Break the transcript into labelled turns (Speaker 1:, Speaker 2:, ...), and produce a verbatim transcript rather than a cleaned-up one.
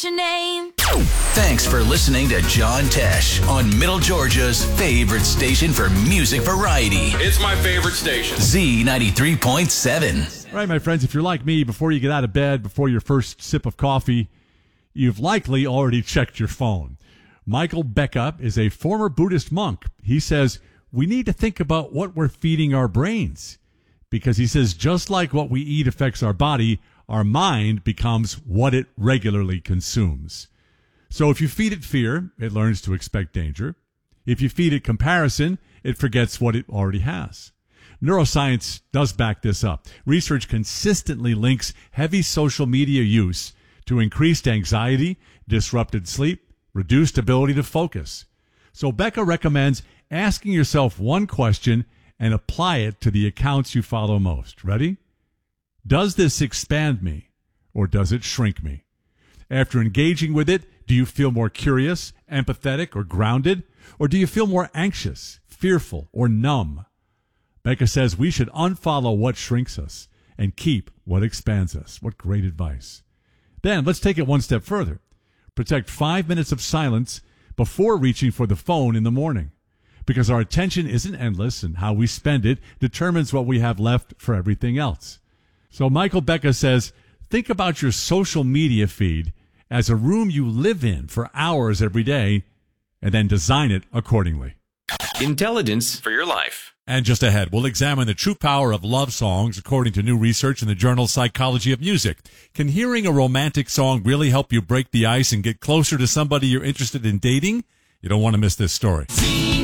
Speaker 1: your name.
Speaker 2: Thanks for listening to John Tesh on Middle Georgia's favorite station for music variety.
Speaker 3: It's my favorite station.
Speaker 2: Z ninety-three point seven.
Speaker 4: All right, my friends, if you're like me, before you get out of bed, before your first sip of coffee, you've likely already checked your phone. Michael Becca is a former Buddhist monk. He says we need to think about what we're feeding our brains, because he says just like what we eat affects our body, our mind becomes what it regularly consumes. So if you feed it fear, it learns to expect danger. If you feed it comparison, it forgets what it already has. Neuroscience does back this up. Research consistently links heavy social media use to increased anxiety, disrupted sleep, reduced ability to focus. So Becca recommends asking yourself one question and apply it to the accounts you follow most. Ready? Does this expand me or does it shrink me? After engaging with it, do you feel more curious, empathetic, or grounded? Or do you feel more anxious, fearful, or numb? Becca says we should unfollow what shrinks us and keep what expands us. What great advice. Then let's take it one step further. Protect five minutes of silence before reaching for the phone in the morning, because our attention isn't endless and how we spend it determines what we have left for everything else. So Michael Becca says, think about your social media feed as a room you live in for hours every day, and then design it accordingly.
Speaker 3: Intelligence for your life.
Speaker 4: And just ahead, we'll examine the true power of love songs according to new research in the journal Psychology of Music. Can hearing a romantic song really help you break the ice and get closer to somebody you're interested in dating? You don't want to miss this story.